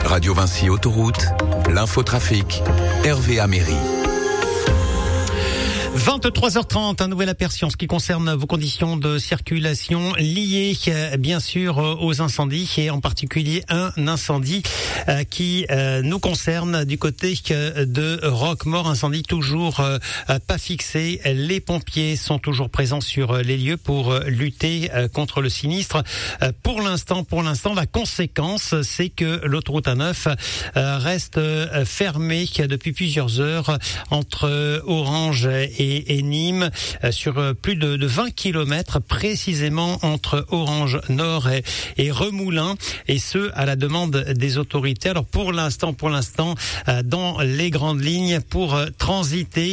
Radio Vinci Autoroute, l'infotrafic, Hervé Améry. 23h30, un nouvel aperçu en ce qui concerne vos conditions de circulation liées bien sûr aux incendies et en particulier un incendie qui nous concerne du côté de Roquemaure, incendie toujours pas fixé. Les pompiers sont toujours présents sur les lieux pour lutter contre le sinistre. Pour l'instant, la conséquence, c'est que l'autoroute A9 reste fermée depuis plusieurs heures entre Orange et Nîmes sur plus de 20 kilomètres précisément entre Orange Nord et Remoulins, et ce à la demande des autorités. Alors pour l'instant dans les grandes lignes, pour transiter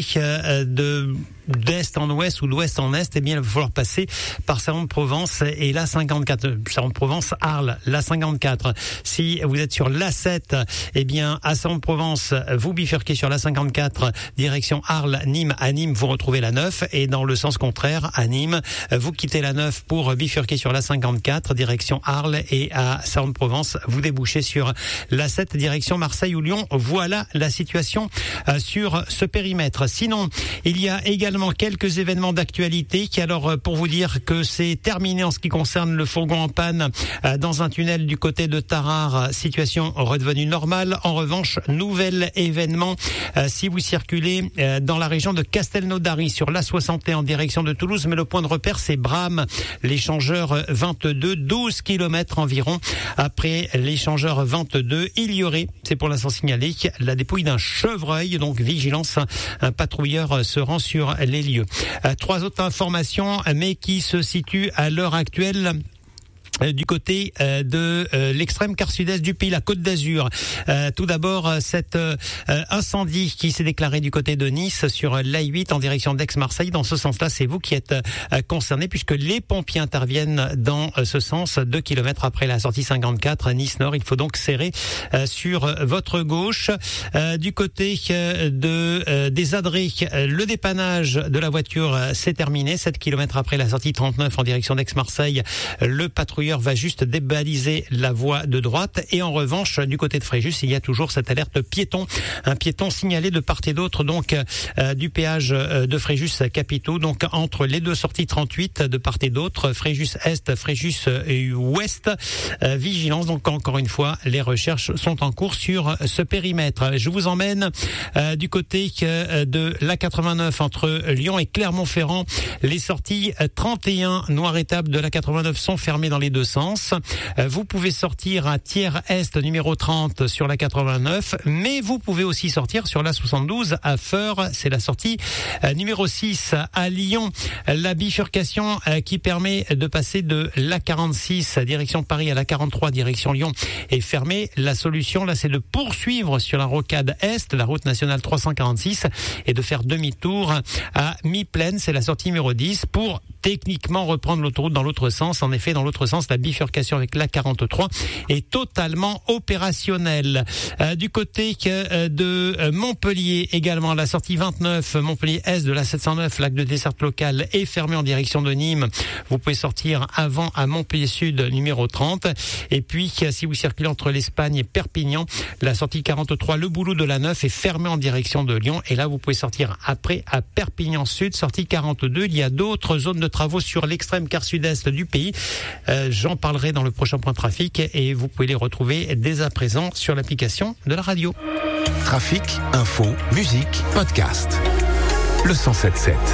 d'est en ouest ou d'ouest en est, eh bien, il va falloir passer par Salon-de-Provence et l'A54. Salon-de-Provence, Arles, l'A54. Si vous êtes sur l'A7, eh bien, à Salon-de-Provence, vous bifurquez sur l'A54, direction Arles, Nîmes. À Nîmes, vous retrouvez la 9, et dans le sens contraire, à Nîmes, vous quittez la 9 pour bifurquer sur l'A54, direction Arles, et à Salon-de-Provence, vous débouchez sur l'A7, direction Marseille ou Lyon. Voilà la situation sur ce périmètre. Sinon, il y a également quelques événements d'actualité qui, alors, pour vous dire que c'est terminé en ce qui concerne le fourgon en panne dans un tunnel du côté de Tarare, situation redevenue normale. En revanche, nouvel événement si vous circulez dans la région de Castelnaudary sur l'A61 en direction de Toulouse, mais le point de repère c'est Bram, l'échangeur 22, 12 km environ après l'échangeur 22. Il y aurait, c'est pour l'instant signalé, la dépouille d'un chevreuil, donc vigilance, un patrouilleur se rend sur les lieux. Trois autres informations, mais qui se situent à l'heure actuelle du côté de l'extrême quart sud-est du pays, la Côte d'Azur. Tout d'abord, cet incendie qui s'est déclaré du côté de Nice sur l'A8 en direction d'Aix-Marseille. Dans ce sens-là, c'est vous qui êtes concerné puisque les pompiers interviennent dans ce sens 2 km après la sortie 54 Nice-Nord. Il faut donc serrer sur votre gauche. Du côté des Adrets, le dépannage de la voiture s'est terminé. 7 km après la sortie 39 en direction d'Aix-Marseille, le patrouilleur va juste débaliser la voie de droite. Et en revanche, du côté de Fréjus, il y a toujours cette alerte piéton. Un piéton signalé de part et d'autre, donc du péage de Fréjus Capitaux, donc entre les deux sorties 38 de part et d'autre, Fréjus Est, Fréjus Ouest. Vigilance, donc encore une fois, les recherches sont en cours sur ce périmètre. Je vous emmène du côté de l'A89 entre Lyon et Clermont-Ferrand. Les sorties 31 Noir-Étape de l'A89 sont fermées dans les deux sens. Vous pouvez sortir à Thiers-Est numéro 30 sur la 89, mais vous pouvez aussi sortir sur la 72 à Feurs, c'est la sortie numéro 6 à Lyon. La bifurcation qui permet de passer de la 46 direction Paris à la 43 direction Lyon est fermée. La solution là, c'est de poursuivre sur la rocade Est, la route nationale 346, et de faire demi-tour à Mi-Plaine, c'est la sortie numéro 10, pour techniquement reprendre l'autoroute dans l'autre sens. En effet, dans l'autre sens, la bifurcation avec la 43 est totalement opérationnelle. Du côté de Montpellier également, la sortie 29 Montpellier-Est de la 709, lac de desserte locale, est fermée en direction de Nîmes. Vous pouvez sortir avant à Montpellier-Sud numéro 30. Et puis, si vous circulez entre l'Espagne et Perpignan, la sortie 43, le boulot de la 9 est fermée en direction de Lyon. Et là, vous pouvez sortir après à Perpignan-Sud, sortie 42. Il y a d'autres zones de travaux sur l'extrême quart sud-est du pays. J'en parlerai dans le prochain point trafic et vous pouvez les retrouver dès à présent sur l'application de la radio. Trafic, info, musique, podcast. Le 107.7.